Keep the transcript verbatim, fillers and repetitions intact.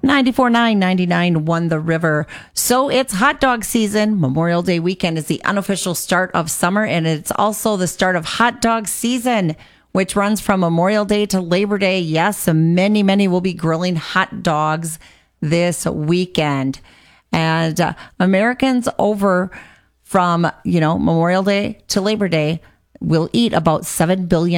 ninety-four point nine, ninety-nine won the river. So it's hot dog season. Memorial Day weekend is the unofficial start of summer, and it's also the start of hot dog season, which runs from Memorial Day to Labor Day. Yes, many, many will be grilling hot dogs this weekend. And uh, Americans over from, you know, Memorial Day to Labor Day will eat about seven billion